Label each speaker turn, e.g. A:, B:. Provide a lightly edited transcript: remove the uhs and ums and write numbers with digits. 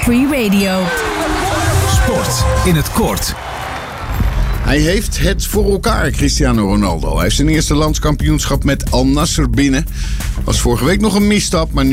A: Free Radio.
B: Sport in het kort.
C: Hij heeft het voor elkaar, Cristiano Ronaldo. Hij heeft zijn eerste landskampioenschap met Al Nassr binnen. Was vorige week nog een misstap, maar